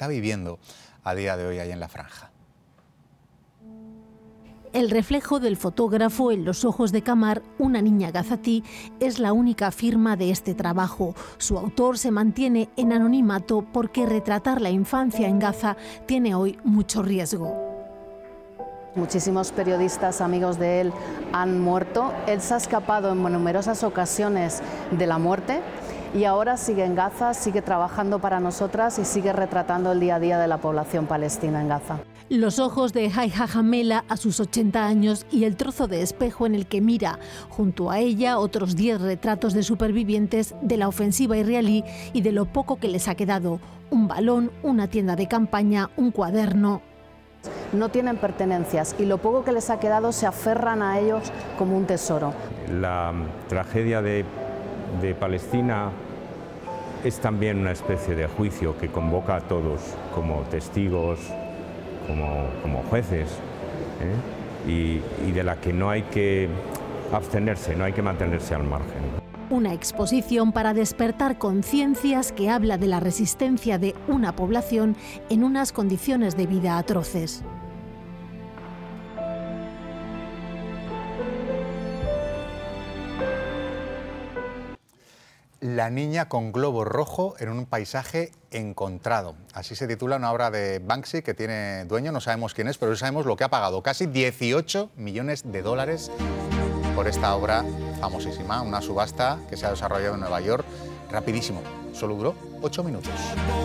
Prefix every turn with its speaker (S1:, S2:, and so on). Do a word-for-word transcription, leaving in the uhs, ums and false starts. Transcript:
S1: está viviendo a día de hoy ahí en la franja.
S2: El reflejo del fotógrafo en los ojos de Kamar, una niña gazatí, es la única firma de este trabajo. Su autor se mantiene en anonimato porque retratar la infancia en Gaza tiene hoy mucho riesgo.
S3: Muchísimos periodistas amigos de él han muerto. Él se ha escapado en numerosas ocasiones de la muerte y ahora sigue en Gaza, sigue trabajando para nosotras y sigue retratando el día a día de la población palestina en Gaza.
S2: Los ojos de Hayja Hamela a sus ochenta años y el trozo de espejo en el que mira, junto a ella, otros diez retratos de supervivientes de la ofensiva israelí y de lo poco que les ha quedado: un balón, una tienda de campaña, un cuaderno.
S3: No tienen pertenencias y lo poco que les ha quedado se aferran a ellos como un tesoro.
S4: La tragedia de, de Palestina es también una especie de juicio que convoca a todos como testigos, como, como jueces, ¿eh? y, y de la que no hay que abstenerse, no hay que mantenerse al margen.
S2: Una exposición para despertar conciencias que habla de la resistencia de una población en unas condiciones de vida atroces.
S1: La niña con globo rojo en un paisaje encontrado. Así se titula una obra de Banksy que tiene dueño, no sabemos quién es, pero sabemos lo que ha pagado: casi dieciocho millones de dólares por esta obra famosísima, una subasta que se ha desarrollado en Nueva York rapidísimo, solo duró ocho minutos.